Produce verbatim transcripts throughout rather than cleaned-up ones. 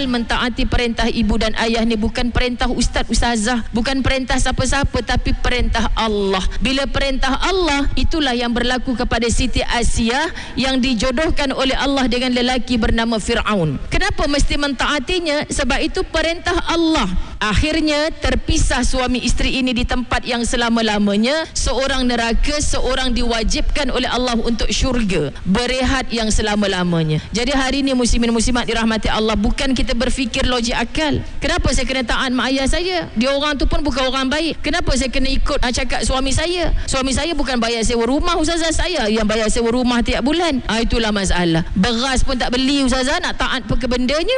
Asal mentaati perintah ibu dan ayah ni bukan perintah ustaz ustazah, bukan perintah siapa-siapa, tapi perintah Allah. Bila perintah Allah, itulah yang berlaku kepada Siti Asiyah yang dijodohkan oleh Allah dengan lelaki bernama Fir'aun. Kenapa mesti mentaatinya? Sebab itu perintah Allah. Akhirnya terpisah suami isteri ini di tempat yang selama-lamanya. Seorang neraka, seorang diwajibkan oleh Allah untuk syurga, berehat yang selama-lamanya. Jadi hari ini muslimin muslimat dirahmati Allah, bukan kita berfikir logik akal. Kenapa saya kena taat mak ayah saya? Dia orang tu pun bukan orang baik. Kenapa saya kena ikut ha, cakap suami saya? Suami saya bukan bayar sewa rumah ustazah, saya yang bayar sewa rumah tiap bulan. Ha, itulah masalah. Beras pun tak beli ustazah, nak taat pun ke bendanya.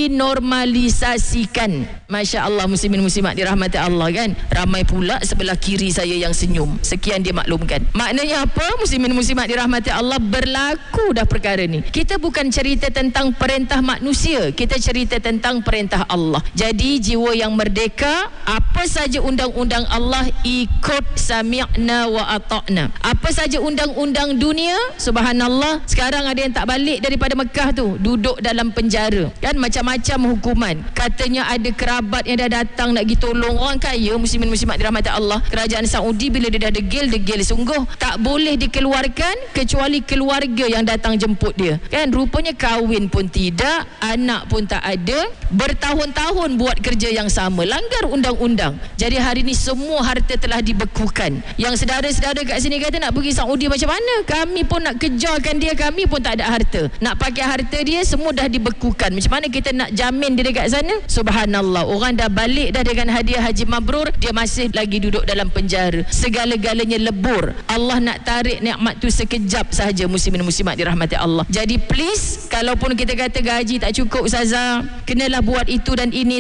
Dinormalisasikan. Masya Allah muslimin muslimat dirahmati Allah kan. Ramai pula sebelah kiri saya yang senyum. Sekian dia maklumkan. Maknanya apa? Muslimin muslimat dirahmati Allah, berlaku dah perkara ni. Kita bukan cerita tentang perintah manusia, kita cerita tentang perintah Allah. Jadi jiwa yang merdeka, apa saja undang-undang Allah ikut, sami'na wa ata'na. Apa saja undang-undang dunia, subhanallah, sekarang ada yang tak balik daripada Mekah tu, duduk dalam penjara kan, macam-macam hukuman. Katanya ada kerabat yang dah datang nak pergi tolong orang kaya. Muslimin muslimat dirahmati Allah, kerajaan Saudi bila dia dah degil, degil sungguh, tak boleh dikeluarkan kecuali keluarga yang datang jemput dia kan. Rupanya kahwin pun tidak, anak pun tak ada, bertahun-tahun buat kerja yang sama, langgar undang-undang. Jadi hari ni semua harta telah dibekukan. Yang saudara-saudara kat sini kata nak pergi Saudi macam mana? Kami pun nak kejarkan dia, kami pun tak ada harta. Nak pakai harta dia semua dah dibekukan. Macam mana kita nak jamin dia dekat sana? Subhanallah, orang dah balik dah dengan hadiah haji mabrur, dia masih lagi duduk dalam penjara. Segala-galanya lebur. Allah nak tarik nikmat tu sekejap sahaja muslimin muslimat dirahmati Allah. Jadi please, kalaupun kita kata gaji tak cukup ustazah, kenalah buat itu dan ini